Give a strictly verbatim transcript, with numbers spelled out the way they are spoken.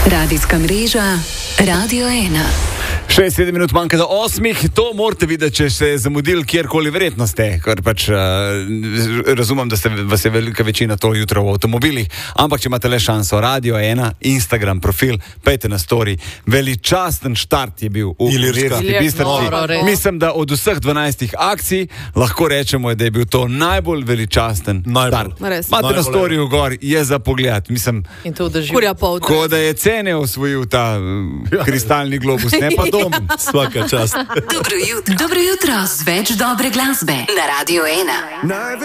Radijska mreža Radio ena. šest sedem minut manjka do osmih, to morate videti, če ste zamudili kjerkoli, verjetno ste, ker pač uh, razumem, da ste, vas je velika večina to jutro v avtomobilih, ampak če imate le šanso, Radio ena, Instagram profil, pejte na story, veličasten štart je bil v Ilirski Bistrici. Mislim, da od vseh dvanajstih akcij lahko rečemo, da je bil to najbolj veličasten najbolj. Start. Imate na storyju gor, je za pogled, mislim, ko da je cene osvojil ta uh, kristalni globus, ne pa dom. Svaka čast. Dobro jutro. Dobro jutro z več dobre glasbe na Radio ena.